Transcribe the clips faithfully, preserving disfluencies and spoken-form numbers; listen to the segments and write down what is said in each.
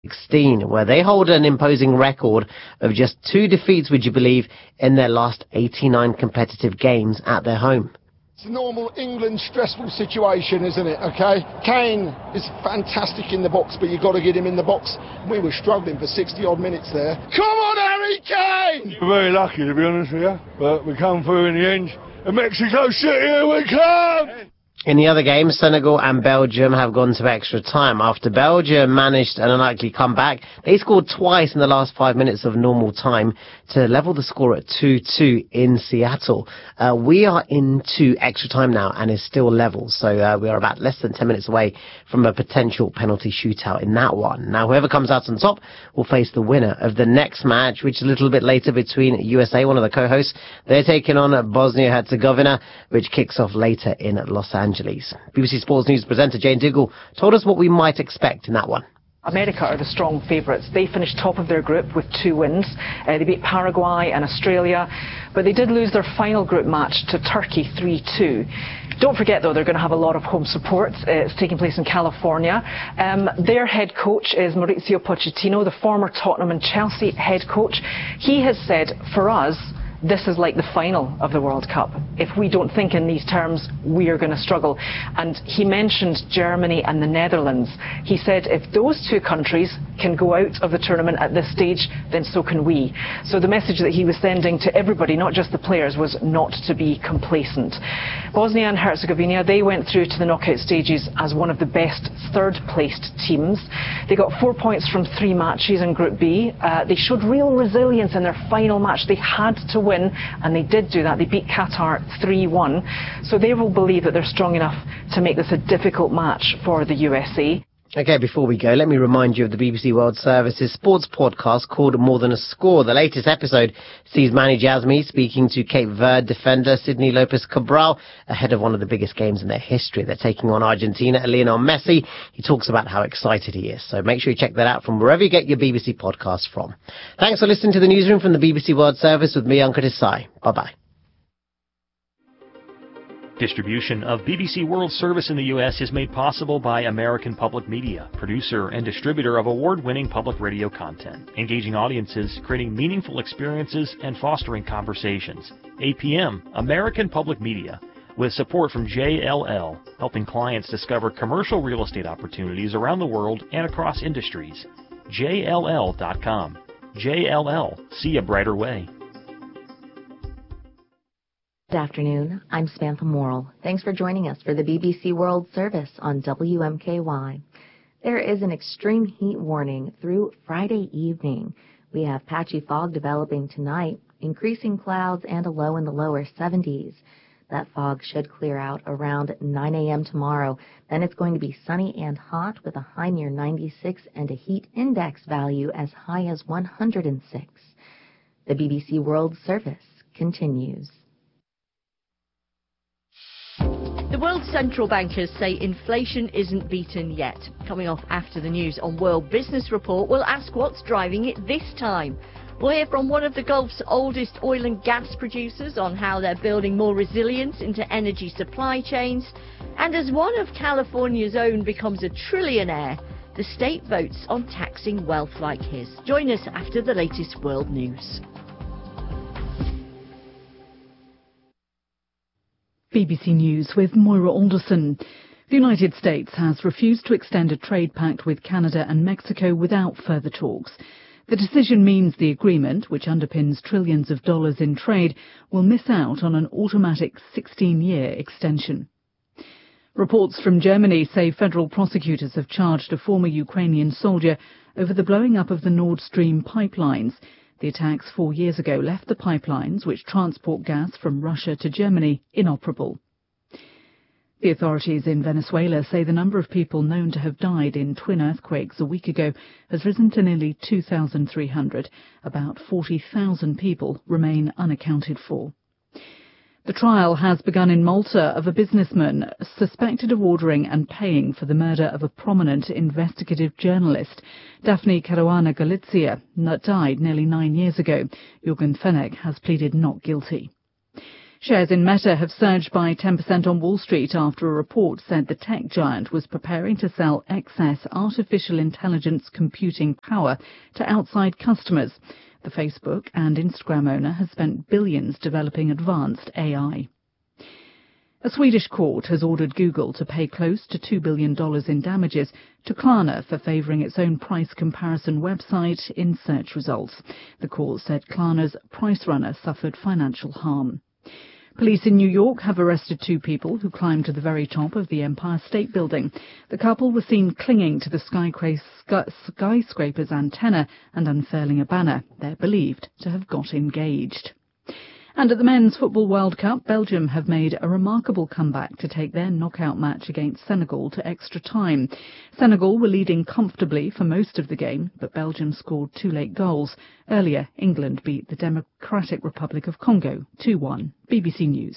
sixteen, where they hold an imposing record of just two defeats, would you believe, in their last eighty-nine competitive games at their home. It's a normal England stressful situation, isn't it, okay? Kane is fantastic in the box, but you've got to get him in the box. We were struggling for sixty odd minutes there. Come on, Harry Kane! We're very lucky, to be honest with you, but we come through in the end. And Mexico City, here we come! In the other game, Senegal and Belgium have gone to extra time. After Belgium managed an unlikely comeback, they scored twice in the last five minutes of normal time to level the score at two two in Seattle. Uh, we are into extra time now and is still level, so uh, we are about less than ten minutes away from a potential penalty shootout in that one. Now, whoever comes out on top will face the winner of the next match, which is a little bit later between U S A, one of the co-hosts. They're taking on Bosnia-Herzegovina, which kicks off later in Los Angeles. B B C Sports News presenter Jane Diggle told us what we might expect in that one. America are the strong favourites. They finished top of their group with two wins. Uh, they beat Paraguay and Australia, but they did lose their final group match to Turkey three two. Don't forget, though, they're going to have a lot of home support. Uh, it's taking place in California. Um, their head coach is Mauricio Pochettino, the former Tottenham and Chelsea head coach. He has said, for us, this is like the final of the World Cup. If we don't think in these terms, we are going to struggle. And he mentioned Germany and the Netherlands. He said if those two countries can go out of the tournament at this stage, then so can we. So the message that he was sending to everybody, not just the players, was not to be complacent. Bosnia and Herzegovina, they went through to the knockout stages as one of the best third-placed teams. They got four points from three matches in Group B. Uh, they showed real resilience in their final match. They had to win. Win, and they did do that. They beat Qatar three one. So they will believe that they're strong enough to make this a difficult match for the U S A. Okay, before we go, let me remind you of the B B C World Service's sports podcast called More Than a Score. The latest episode sees Manu Jasmi speaking to Cape Verde defender Sidney Lopez Cabral ahead of one of the biggest games in their history. They're taking on Argentina and Lionel Messi. He talks about how excited he is. So make sure you check that out from wherever you get your B B C podcast from. Thanks for listening to the newsroom from the B B C World Service with me, Ankur Desai. Bye-bye. Distribution of B B C World Service in the U S is made possible by American Public Media, producer and distributor of award-winning public radio content, engaging audiences, creating meaningful experiences, and fostering conversations. A P M, American Public Media, with support from J L L, helping clients discover commercial real estate opportunities around the world and across industries. J L L dot com. J L L, see a brighter way. Good afternoon. I'm Samantha Morrill. Thanks for joining us for the B B C World Service on W M K Y. There is an extreme heat warning through Friday evening. We have patchy fog developing tonight, increasing clouds and a low in the lower seventies. That fog should clear out around nine a.m. tomorrow. Then it's going to be sunny and hot with a high near ninety-six and a heat index value as high as one hundred six. The B B C World Service continues. The world's central bankers say inflation isn't beaten yet. Coming off after the news on World Business Report, we'll ask what's driving it this time. We'll hear from one of the Gulf's oldest oil and gas producers on how they're building more resilience into energy supply chains. And as one of California's own becomes a trillionaire, the state votes on taxing wealth like his. Join us after the latest world news. B B C News with Moira Alderson. The United States has refused to extend a trade pact with Canada and Mexico without further talks. The decision means the agreement, which underpins trillions of dollars in trade, will miss out on an automatic sixteen-year extension. Reports from Germany say federal prosecutors have charged a former Ukrainian soldier over the blowing up of the Nord Stream pipelines. The attacks four years ago left the pipelines, which transport gas from Russia to Germany, inoperable. The authorities in Venezuela say the number of people known to have died in twin earthquakes a week ago has risen to nearly two thousand three hundred. About forty thousand people remain unaccounted for. The trial has begun in Malta of a businessman suspected of ordering and paying for the murder of a prominent investigative journalist, Daphne Caruana Galizia, that died nearly nine years ago. Jürgen Fenech has pleaded not guilty. Shares in Meta have surged by ten percent on Wall Street after a report said the tech giant was preparing to sell excess artificial intelligence computing power to outside customers. The Facebook and Instagram owner has spent billions developing advanced A I. A Swedish court has ordered Google to pay close to two billion dollars in damages to Klarna for favouring its own price comparison website in search results. The court said Klarna's Price Runner suffered financial harm. Police in New York have arrested two people who climbed to the very top of the Empire State Building. The couple were seen clinging to the skyscraper's antenna and unfurling a banner. They're believed to have got engaged. And at the Men's Football World Cup, Belgium have made a remarkable comeback to take their knockout match against Senegal to extra time. Senegal were leading comfortably for most of the game, but Belgium scored two late goals. Earlier, England beat the Democratic Republic of Congo two one. B B C News.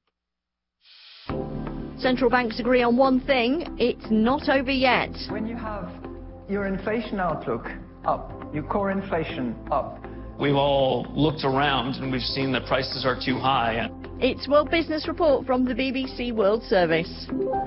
Central banks agree on one thing: it's not over yet. When you have your inflation outlook up, your core inflation up, we've all looked around and we've seen that prices are too high. It's World Business Report from the B B C World Service.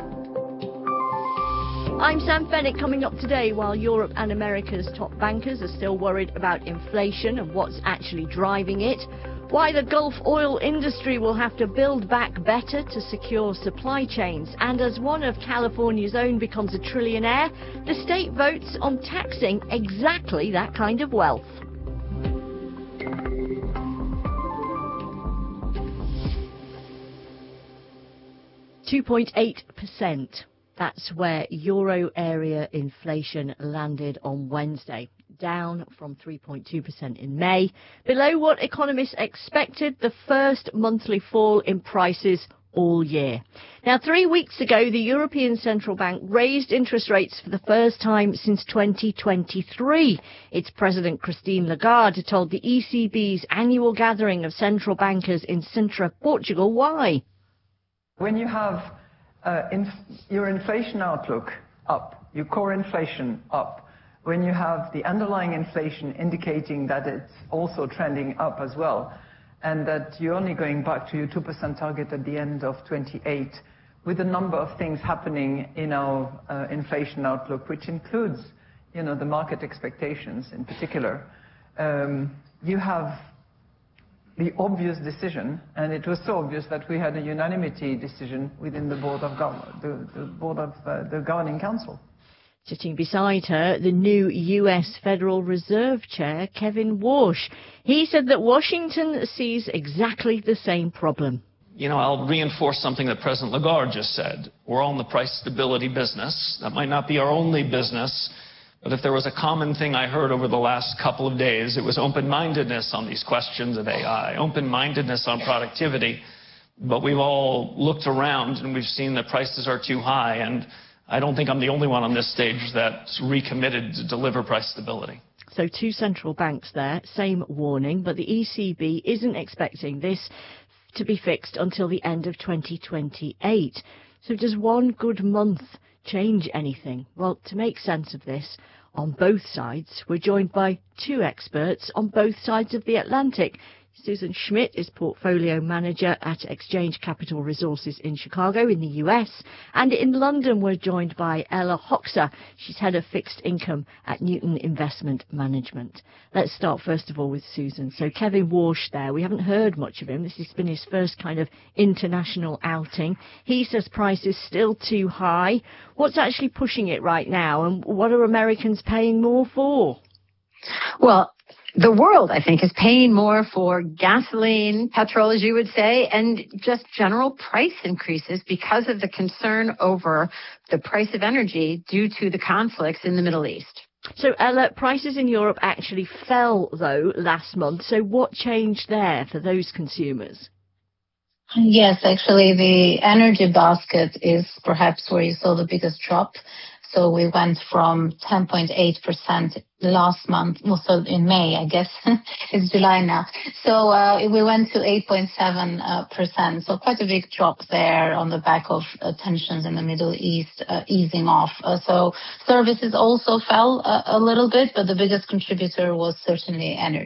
I'm Sam Fennick. Coming up today, while Europe and America's top bankers are still worried about inflation and what's actually driving it, why the Gulf oil industry will have to build back better to secure supply chains, and as one of California's own becomes a trillionaire, the state votes on taxing exactly that kind of wealth. two point eight percent. That's where euro area inflation landed on Wednesday, down from three point two percent in May, below what economists expected, the first monthly fall in prices all year. Now, three weeks ago, the European Central Bank raised interest rates for the first time since twenty twenty-three. Its President Christine Lagarde told the E C B's annual gathering of central bankers in Sintra, Portugal, why. When you have uh, inf your inflation outlook up, your core inflation up, when you have the underlying inflation indicating that it's also trending up as well, and that you're only going back to your two percent target at the end of twenty-eight, with a number of things happening in our uh, inflation outlook, which includes, you know, the market expectations in particular, um, you have the obvious decision, and it was so obvious that we had a unanimity decision within the board of government, the, the board of uh, the governing council. Sitting beside her, the new U S Federal Reserve Chair, Kevin Warsh. He said that Washington sees exactly the same problem. You know, I'll reinforce something that President Lagarde just said. We're all in the price stability business. That might not be our only business. But if there was a common thing I heard over the last couple of days, it was open-mindedness on these questions of A I, open-mindedness on productivity. But we've all looked around and we've seen that prices are too high, and I don't think I'm the only one on this stage that's recommitted to deliver price stability. So two central banks there, same warning, but the E C B isn't expecting this to be fixed until the end of twenty twenty-eight. So does one good month change anything? Well, to make sense of this, on both sides, we're joined by two experts on both sides of the Atlantic. Susan Schmidt is Portfolio Manager at Exchange Capital Resources in Chicago in the U S. And in London, we're joined by Ella Hoxha. She's Head of Fixed Income at Newton Investment Management. Let's start first of all with Susan. So Kevin Warsh there, we haven't heard much of him. This has been his first kind of international outing. He says price is still too high. What's actually pushing it right now, and what are Americans paying more for? Well, the world, I think, is paying more for gasoline, petrol, as you would say, and just general price increases because of the concern over the price of energy due to the conflicts in the Middle East. So, Ella, prices in Europe actually fell, though, last month. So what changed there for those consumers? Yes, actually, the energy basket is perhaps where you saw the biggest drop. So we went from ten point eight percent last month, also in May, I guess. It's July now. So uh, we went to eight point seven percent. So quite a big drop there on the back of uh, tensions in the Middle East uh, easing off. Uh, so services also fell uh, a little bit, but the biggest contributor was certainly energy.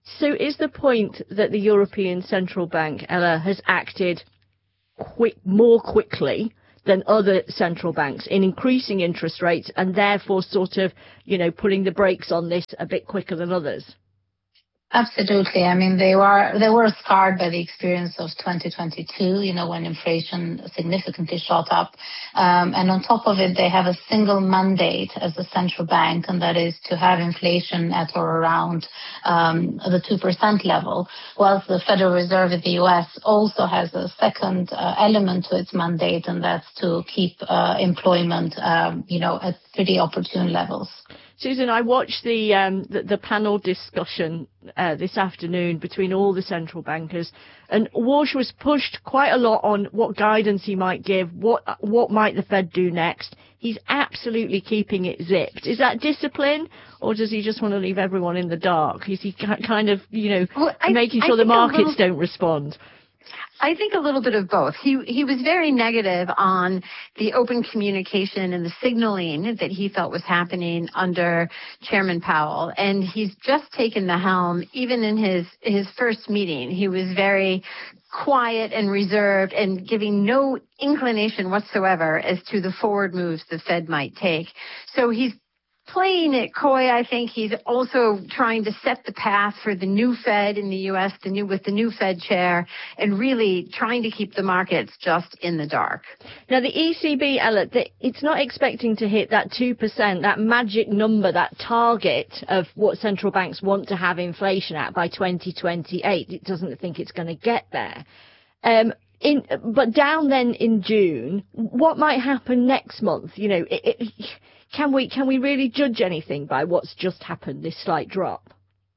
So is the point that the European Central Bank, Ella, has acted quick, more quickly than other central banks in increasing interest rates and therefore sort of, you know, putting the brakes on this a bit quicker than others? Absolutely. I mean, they were they were scarred by the experience of twenty twenty-two, you know, when inflation significantly shot up. Um, and on top of it, they have a single mandate as a central bank, and that is to have inflation at or around um, the two percent level, whilst the Federal Reserve in the U S also has a second uh, element to its mandate, and that's to keep uh, employment, um, you know, at pretty opportune levels. Susan, I watched the um, the, the panel discussion uh, this afternoon between all the central bankers, and Walsh was pushed quite a lot on what guidance he might give, what what might the Fed do next. He's absolutely keeping it zipped. Is that discipline, or does he just want to leave everyone in the dark? Is he kind of, you know, well, I, making sure I the markets little... don't respond? I think a little bit of both. He he was very negative on the open communication and the signaling that he felt was happening under Chairman Powell. And he's just taken the helm. Even in his, his first meeting, he was very quiet and reserved and giving no inclination whatsoever as to the forward moves the Fed might take. So he's playing it coy. I think he's also trying to set the path for the new Fed in the U S, the new with the new Fed chair, and really trying to keep the markets just in the dark. Now, the E C B, Ella, it's not expecting to hit that two percent, that magic number, that target of what central banks want to have inflation at by twenty twenty-eight. It doesn't think it's going to get there. Um, in, but down then in June, what might happen next month? You know, it, it, Can we can we really judge anything by what's just happened, this slight drop?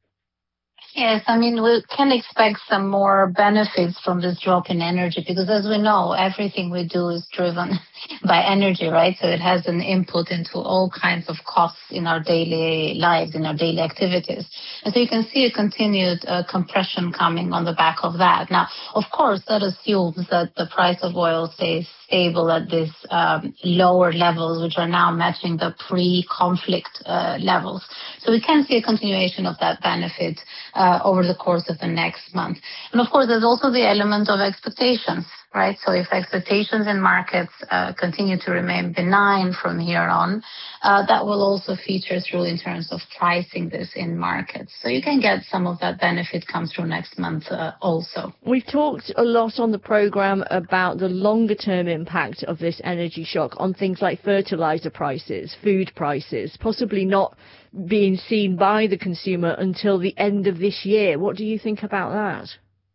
Yes, I mean, we can expect some more benefits from this drop in energy because, as we know, everything we do is driven by energy, right? So it has an input into all kinds of costs in our daily lives, in our daily activities. And so you can see a continued uh, compression coming on the back of that. Now, of course, that assumes that the price of oil stays stable at this um, lower levels, which are now matching the pre-conflict uh, levels. So we can see a continuation of that benefit uh, over the course of the next month. And of course, there's also the element of expectations, right? So if expectations in markets uh, continue to remain benign from here on, uh, that will also feature through in terms of pricing this in markets. So you can get some of that benefit come through next month uh, also. We've talked a lot on the programme about the longer term impact of this energy shock on things like fertiliser prices, food prices, possibly not being seen by the consumer until the end of this year. What do you think about that?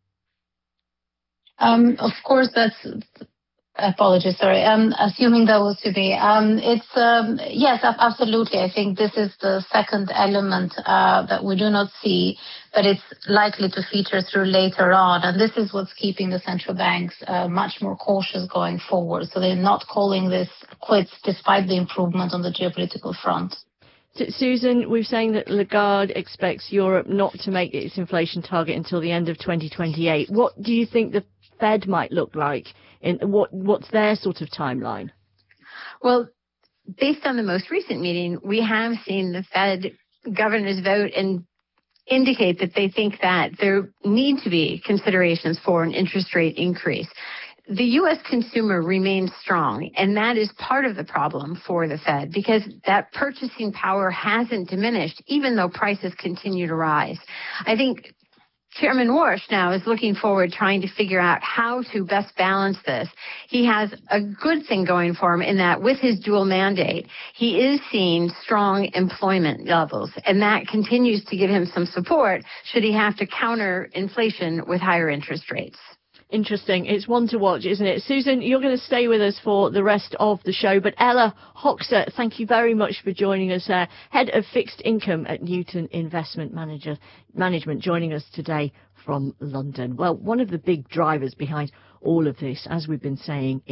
Um, of course, that's, apologies, sorry, um, assuming that was to be, um, it's, um, yes, absolutely. I think this is the second element uh, that we do not see, but it's likely to feature through later on. And this is what's keeping the central banks uh, much more cautious going forward. So they're not calling this quits despite the improvement on the geopolitical front. Susan, we're saying that Lagarde expects Europe not to make its inflation target until the end of twenty twenty-eight. What do you think the Fed might look like? In what what's their sort of timeline? Well, based on the most recent meeting, we have seen the Fed governors vote and indicate that they think that there need to be considerations for an interest rate increase. The U S consumer remains strong, and that is part of the problem for the Fed because that purchasing power hasn't diminished, even though prices continue to rise. I think Chairman Walsh now is looking forward, trying to figure out how to best balance this. He has a good thing going for him in that with his dual mandate, he is seeing strong employment levels, and that continues to give him some support should he have to counter inflation with higher interest rates. Interesting. It's one to watch, isn't it? Susan, you're going to stay with us for the rest of the show, but Ella Hoxha, thank you very much for joining us, uh, Head of Fixed Income at Newton Investment Manager, Management, joining us today from London. Well, one of the big drivers behind all of this, as we've been saying, is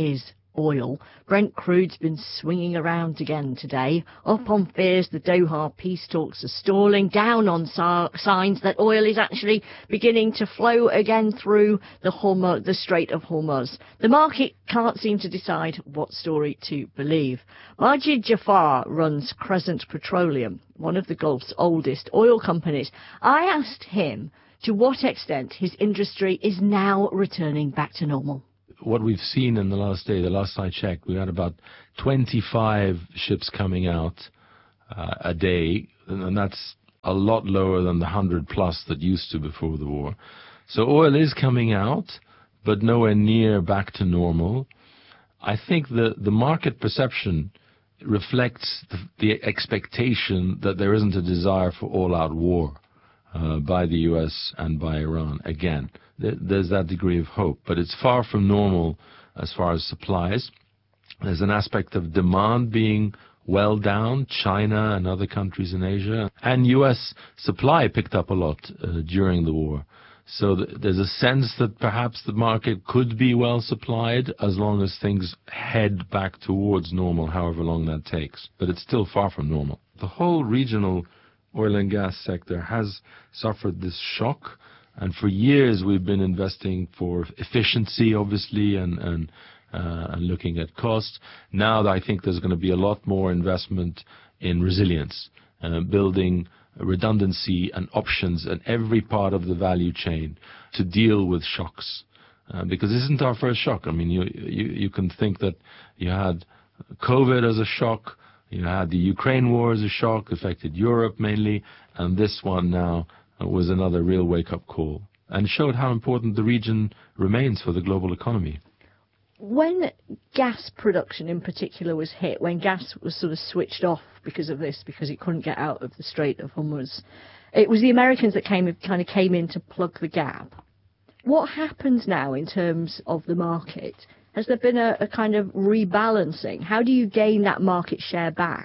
oil. Brent crude's been swinging around again today, up on fears the Doha peace talks are stalling, down on si- signs that oil is actually beginning to flow again through the Hormuz, the Strait of Hormuz. The market can't seem to decide what story to believe. Majid Jafar runs Crescent Petroleum, one of the Gulf's oldest oil companies. I asked him to what extent his industry is now returning back to normal. What we've seen in the last day, the last I checked, we had about twenty-five ships coming out uh, a day, and that's a lot lower than the one hundred plus that used to before the war. So oil is coming out, but nowhere near back to normal. I think the, the market perception reflects the, the expectation that there isn't a desire for all-out war uh, by the U S and by Iran again. There's that degree of hope, but it's far from normal as far as supplies. There's an aspect of demand being well down, China and other countries in Asia, and U S supply picked up a lot uh, during the war. So th- there's a sense that perhaps the market could be well supplied as long as things head back towards normal, however long that takes. But it's still far from normal. The whole regional oil and gas sector has suffered this shock. And for years we've been investing for efficiency, obviously, and and, uh, and looking at costs. Now I think there's going to be a lot more investment in resilience, uh, building redundancy and options in every part of the value chain to deal with shocks. Uh, because this isn't our first shock. I mean, you, you you can think that you had COVID as a shock, you had the Ukraine war as a shock, affected Europe mainly, and this one now was another real wake-up call and showed how important the region remains for the global economy. When gas production in particular was hit, when gas was sort of switched off because of this, because it couldn't get out of the Strait of Hormuz, it was the Americans that came kind of came in to plug the gap. What happens now in terms of the market? Has there been a, a kind of rebalancing? How do you gain that market share back?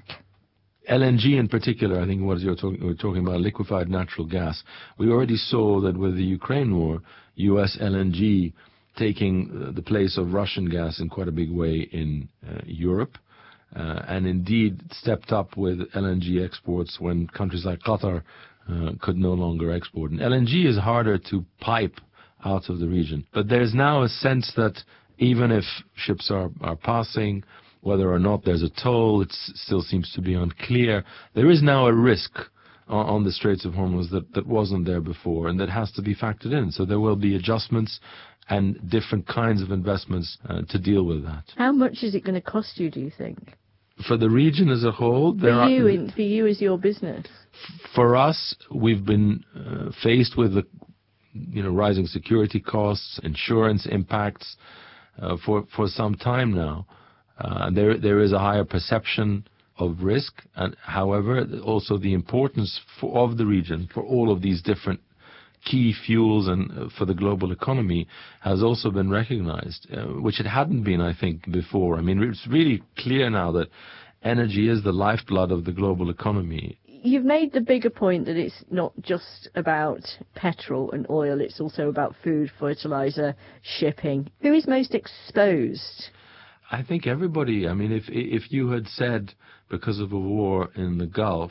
L N G in particular, I think what you're talking, we're talking about liquefied natural gas. We already saw that with the Ukraine war, U S L N G taking the place of Russian gas in quite a big way in uh, Europe, uh, and indeed stepped up with L N G exports when countries like Qatar uh, could no longer export. And L N G is harder to pipe out of the region. But there's now a sense that even if ships are, are passing, whether or not there's a toll, it still seems to be unclear. There is now a risk on, on the Straits of Hormuz that, that wasn't there before, and that has to be factored in. So there will be adjustments and different kinds of investments uh, to deal with that. How much is it going to cost you, do you think? For the region as a whole, there for you, are, in, for you as your business. For us, we've been uh, faced with the, you know, rising security costs, insurance impacts uh, for for some time now. Uh, there, there is a higher perception of risk, and however, also the importance for, of the region for all of these different key fuels and uh, for the global economy has also been recognized, uh, which it hadn't been, I think, before. I mean, it's really clear now that energy is the lifeblood of the global economy. You've made the bigger point that it's not just about petrol and oil, it's also about food, fertilizer, shipping. Who is most exposed? I think everybody. I mean, if if you had said because of a war in the Gulf,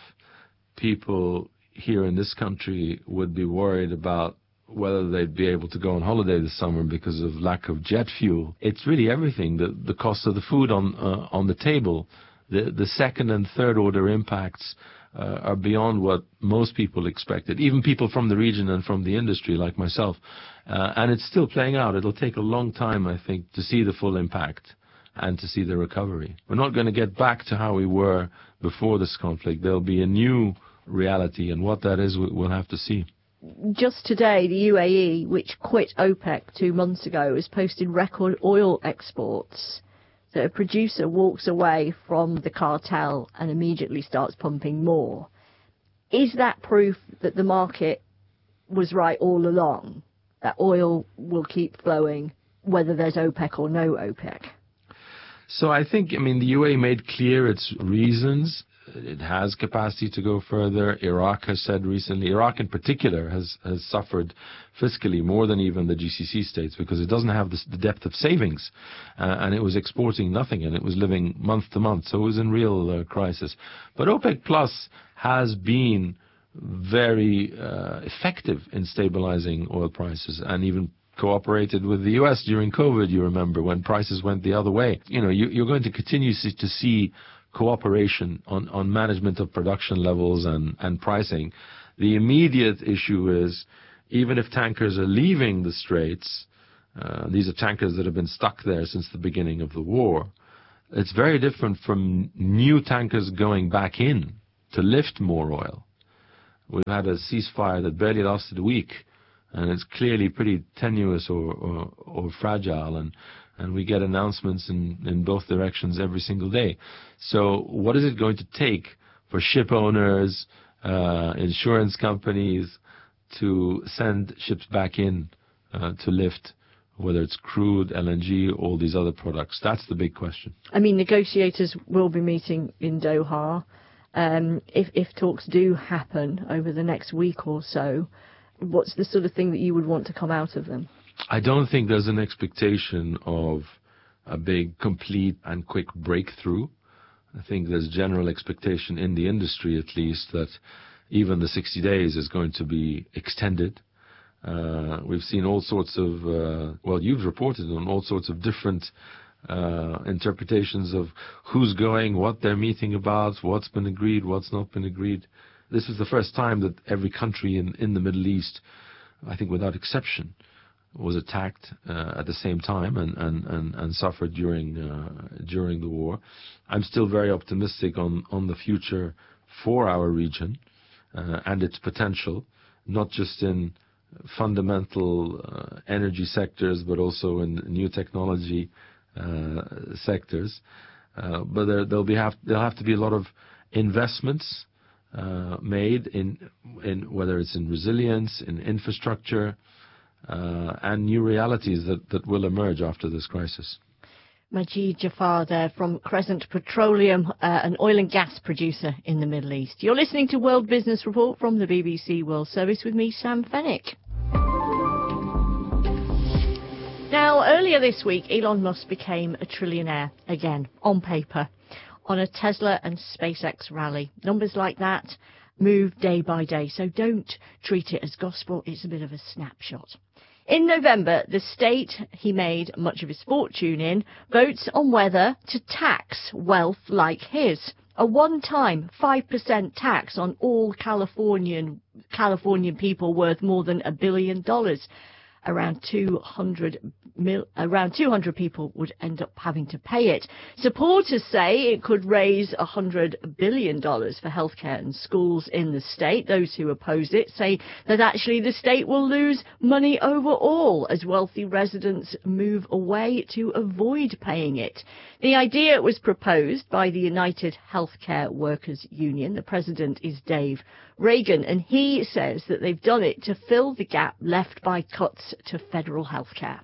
people here in this country would be worried about whether they'd be able to go on holiday this summer because of lack of jet fuel. It's really everything. The the cost of the food on uh, on the table, the the second and third order impacts uh, are beyond what most people expected, even people from the region and from the industry like myself. Uh, and it's still playing out. It'll take a long time, I think, to see the full impact and to see the recovery. We're not going to get back to how we were before this conflict. There'll be a new reality, and what that is, we'll have to see. Just today, the U A E, which quit OPEC two months ago, has posted record oil exports. So a producer walks away from the cartel and immediately starts pumping more. Is that proof that the market was right all along, that oil will keep flowing whether there's OPEC or no OPEC? So I think, I mean, the U A E made clear its reasons. it has capacity to go further. Iraq has said recently, Iraq in particular has, has suffered fiscally more than even the G C C states because it doesn't have this, the depth of savings, uh, and it was exporting nothing, and it was living month to month, so it was in real uh, crisis. But OPEC Plus has been very uh, effective in stabilizing oil prices, and even cooperated with the U S during COVID, you remember, when prices went the other way. You know, you, you're going to continue to see cooperation on, on management of production levels and, and pricing. The immediate issue is, even if tankers are leaving the Straits, uh, these are tankers that have been stuck there since the beginning of the war, it's very different from new tankers going back in to lift more oil. We've had a ceasefire that barely lasted a week, and it's clearly pretty tenuous or, or, or fragile, and, and we get announcements in, in both directions every single day. So what is it going to take for ship owners, uh, insurance companies to send ships back in uh, to lift, whether it's crude, L N G, all these other products? That's the big question. I mean, negotiators will be meeting in Doha. Um, if, if talks do happen over the next week or so, what's the sort of thing that you would want to come out of them? I don't think there's an expectation of a big, complete and quick breakthrough. I think there's general expectation in the industry, at least, that even the sixty days is going to be extended. Uh, we've seen all sorts of, uh, well, you've reported on all sorts of different uh, interpretations of who's going, what they're meeting about, what's been agreed, what's not been agreed. This is the first time that every country in, in the Middle East, I think without exception, was attacked uh, at the same time and, and, and, and suffered during uh, during the war. I'm still very optimistic on, on the future for our region uh, and its potential, not just in fundamental uh, energy sectors, but also in new technology uh, sectors. Uh, but there, there'll be have there'll have to be a lot of investments Uh, made in, in whether it's in resilience, in infrastructure, uh, and new realities that, that will emerge after this crisis. Majid Jafar there from Crescent Petroleum, uh, an oil and gas producer in the Middle East. You're listening to World Business Report from the B B C World Service with me, Sam Fennick. Now, earlier this week, Elon Musk became a trillionaire again, on paper, on a Tesla and SpaceX rally. Numbers like that move day by day, so don't treat it as gospel. It's a bit of a snapshot. In November, the state he made much of his fortune in votes on whether to tax wealth like his. A one-time five percent tax on all Californian Californian people worth more than a billion dollars. Around two hundred mil, around two hundred people would end up having to pay it. Supporters say it could raise one hundred billion dollars for healthcare and schools in the state. Those who oppose it say that actually the state will lose money overall as wealthy residents move away to avoid paying it. The idea was proposed by the United Healthcare Workers Union. The president is Dave Reagan, and he says that they've done it to fill the gap left by cuts to federal health care.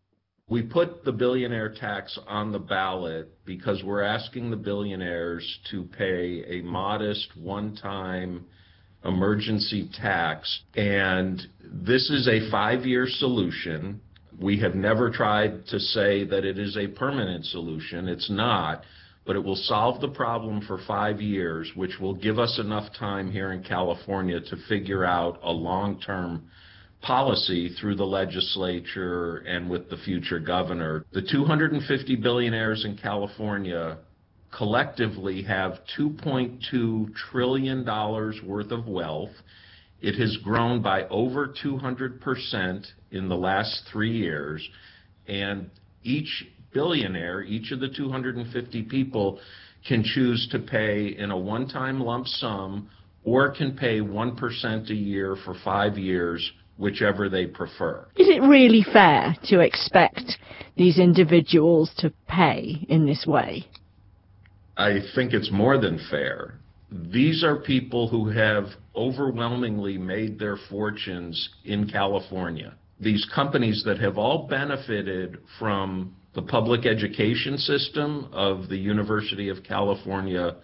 We put the billionaire tax on the ballot because we're asking the billionaires to pay a modest one-time emergency tax, and this is a five-year solution. We have never tried to say that it is a permanent solution. It's not. But it will solve the problem for five years, which will give us enough time here in California to figure out a long-term policy through the legislature and with the future governor. The two hundred fifty billionaires in California collectively have two point two trillion dollars worth of wealth. It has grown by over two hundred percent in the last three years, and each billionaire, each of the two hundred fifty people, can choose to pay in a one-time lump sum or can pay one percent a year for five years, whichever they prefer. Is it really fair to expect these individuals to pay in this way? I think it's more than fair. These are people who have overwhelmingly made their fortunes in California. These companies that have all benefited from the public education system of the University of California,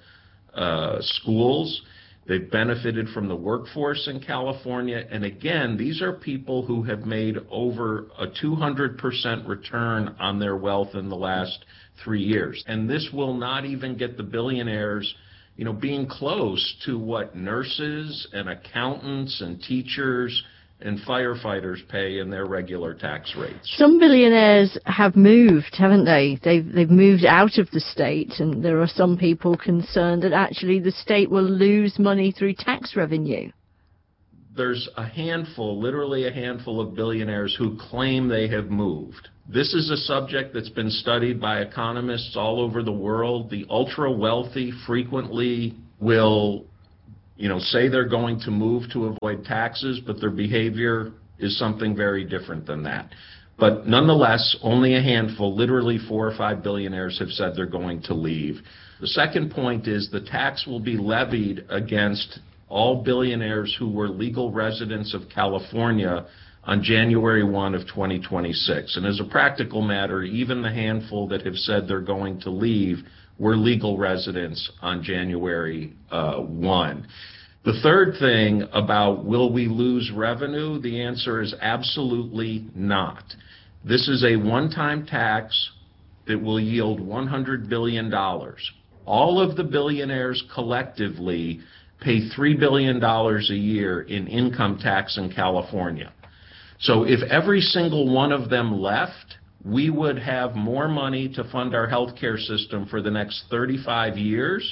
uh, schools. They've benefited from the workforce in California. And again, these are people who have made over a two hundred percent return on their wealth in the last three years. And this will not even get the billionaires, you know, being close to what nurses and accountants and teachers and firefighters pay in their regular tax rates. Some billionaires have moved, haven't they? They've they've moved out of the state, and there are some people concerned that actually the state will lose money through tax revenue. There's a handful, literally a handful of billionaires who claim they have moved. This is a subject that's been studied by economists all over the world. The ultra-wealthy frequently will, you know, say they're going to move to avoid taxes, but their behavior is something very different than that. But nonetheless, only a handful, literally four or five billionaires have said they're going to leave. The second point is the tax will be levied against all billionaires who were legal residents of California on January first of twenty twenty-six. And as a practical matter, even the handful that have said they're going to leave were legal residents on January uh, first. The third thing about will we lose revenue, the answer is absolutely not. This is a one-time tax that will yield one hundred billion dollars. All of the billionaires collectively pay three billion dollars a year in income tax in California. So if every single one of them left, we would have more money to fund our healthcare system for the next thirty-five years,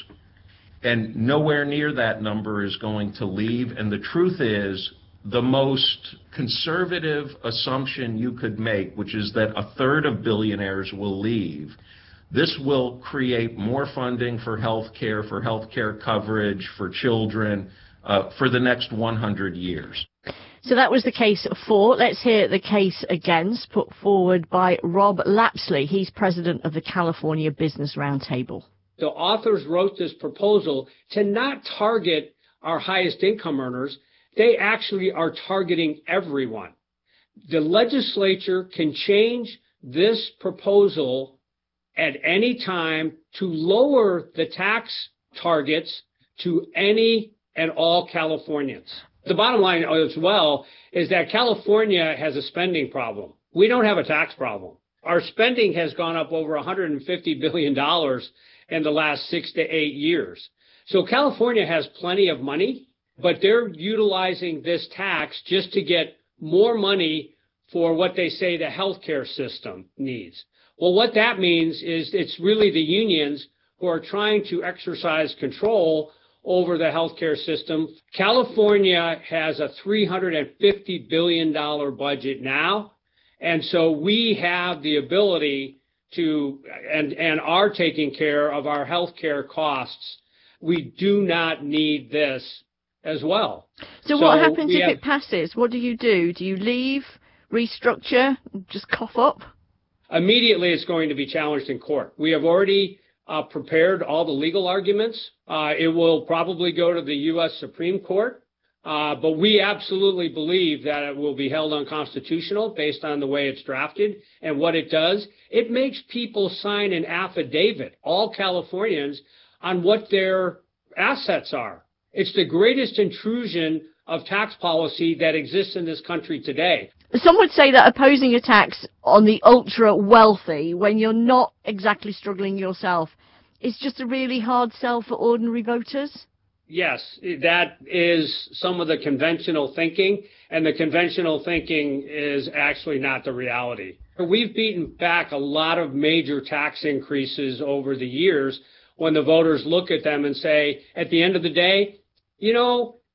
and nowhere near that number is going to leave. And the truth is, the most conservative assumption you could make, which is that a third of billionaires will leave, this will create more funding for healthcare, for healthcare coverage, for children, uh, for the next one hundred years. So that was the case for. Let's hear the case against, put forward by Rob Lapsley. He's president of the California Business Roundtable. The authors wrote this proposal to not target our highest income earners. They actually are targeting everyone. The legislature can change this proposal at any time to lower the tax targets to any and all Californians. The bottom line as well is that California has a spending problem. We don't have a tax problem. Our spending has gone up over one hundred fifty billion dollars in the last six to eight years. So California has plenty of money, but they're utilizing this tax just to get more money for what they say the healthcare system needs. Well, what that means is it's really the unions who are trying to exercise control over the healthcare system. California has a three hundred fifty billion dollars budget now, and so we have the ability to and, and are taking care of our healthcare costs. We do not need this as well. So, so what happens if have, it passes? What do you do? Do you leave, restructure, just cough up? Immediately it's going to be challenged in court. We have already Uh, prepared all the legal arguments. Uh, it will probably go to the U S Supreme Court, uh, but we absolutely believe that it will be held unconstitutional based on the way it's drafted. And what it does, it makes people sign an affidavit, all Californians, on what their assets are. It's the greatest intrusion of tax policy that exists in this country today. Some would say that opposing a tax on the ultra-wealthy, when you're not exactly struggling yourself, is just a really hard sell for ordinary voters? Yes, that is some of the conventional thinking, and the conventional thinking is actually not the reality. We've beaten back a lot of major tax increases over the years when the voters look at them and say, at the end of the day, you know,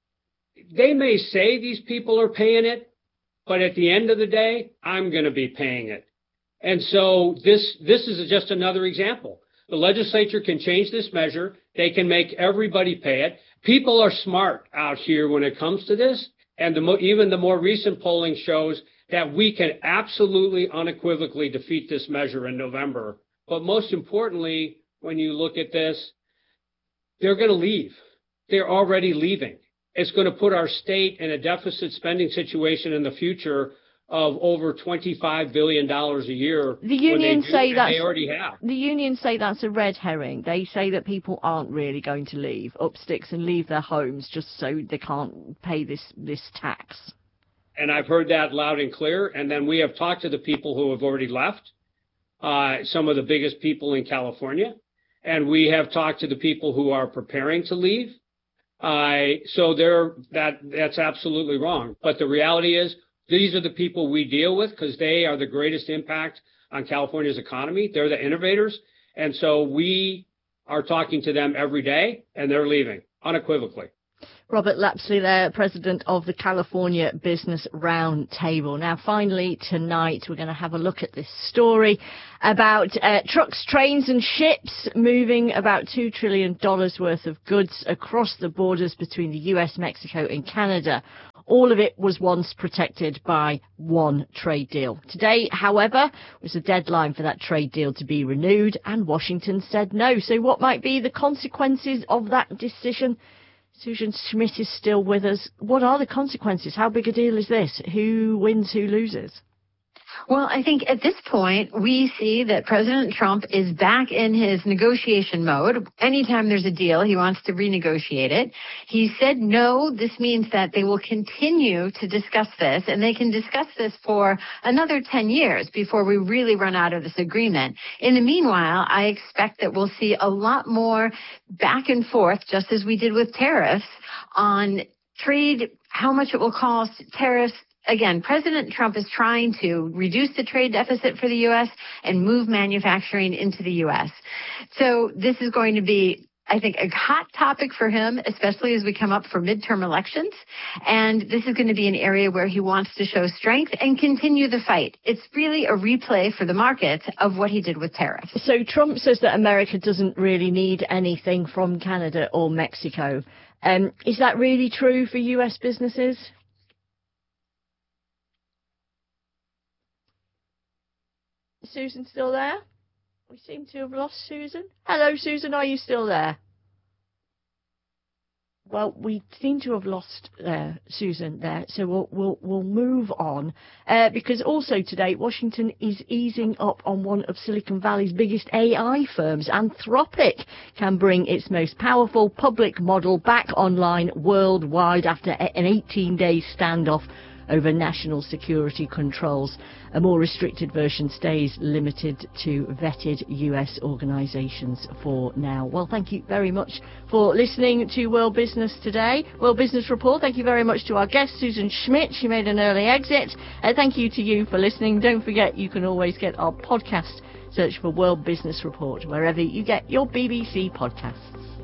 they may say these people are paying it, but at the end of the day, I'm going to be paying it. And so this this is just another example. The legislature can change this measure. They can make everybody pay it. People are smart out here when it comes to this. And the mo- even the more recent polling shows that we can absolutely unequivocally defeat this measure in November. But most importantly, when you look at this, they're going to leave. They're already leaving. It's going to put our state in a deficit spending situation in the future of over twenty-five billion dollars a year. The unions do, say that they already have. The unions say that's a red herring. They say that people aren't really going to leave up sticks and leave their homes just so they can't pay this this tax. And I've heard that loud and clear. And then we have talked to the people who have already left, uh, some of the biggest people in California. And we have talked to the people who are preparing to leave. Uh, so they're, that that's absolutely wrong. But the reality is these are the people we deal with because they are the greatest impact on California's economy. They're the innovators. And so we are talking to them every day, and they're leaving unequivocally. Robert Lapsley there, president of the California Business Roundtable. Now, finally, tonight, we're going to have a look at this story about uh, trucks, trains and ships moving about two trillion dollars worth of goods across the borders between the U S, Mexico and Canada. All of it was once protected by one trade deal. Today, however, was the deadline for that trade deal to be renewed, and Washington said no. So what might be the consequences of that decision? Susan Schmidt is still with us. What are the consequences? How big a deal is this? Who wins, who loses? Well, I think at this point, we see that President Trump is back in his negotiation mode. Anytime there's a deal, he wants to renegotiate it. He said no. This means that they will continue to discuss this, and they can discuss this for another ten years before we really run out of this agreement. In the meanwhile, I expect that we'll see a lot more back and forth, just as we did with tariffs, on trade, how much it will cost, tariffs. Again, President Trump is trying to reduce the trade deficit for the U S and move manufacturing into the U S. So this is going to be, I think, a hot topic for him, especially as we come up for midterm elections. And this is going to be an area where he wants to show strength and continue the fight. It's really a replay for the market of what he did with tariffs. So Trump says that America doesn't really need anything from Canada or Mexico. Um, is that really true for U S businesses? Susan still there? We seem to have lost Susan. Hello, Susan, are you still there? Well, we seem to have lost uh, Susan there, so we'll we'll, we'll move on. Uh, because also today, Washington is easing up on one of Silicon Valley's biggest A I firms. Anthropic can bring its most powerful public model back online worldwide after an eighteen-day standoff over national security controls. A more restricted version stays limited to vetted U S organisations for now. Well, thank you very much for listening to World Business today. World Business Report. Thank you very much to our guest, Susan Schmidt. She made an early exit. Uh, thank you to you for listening. Don't forget, you can always get our podcast. Search for World Business Report wherever you get your B B C podcasts.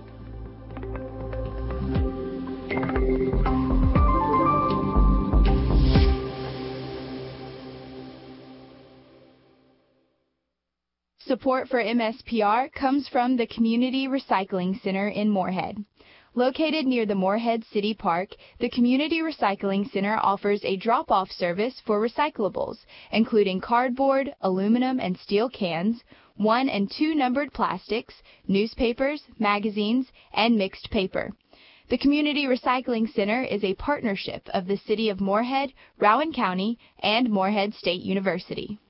Support for M S P R comes from the Community Recycling Center in Moorhead. Located near the Moorhead City Park, the Community Recycling Center offers a drop-off service for recyclables, including cardboard, aluminum and steel cans, one and two numbered plastics, newspapers, magazines, and mixed paper. The Community Recycling Center is a partnership of the City of Moorhead, Rowan County, and Moorhead State University.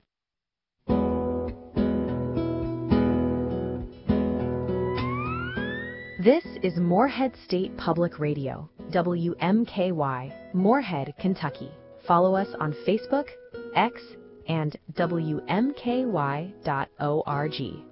This is Moorhead State Public Radio, W M K Y, Moorhead, Kentucky. Follow us on Facebook, X, and W M K Y dot org.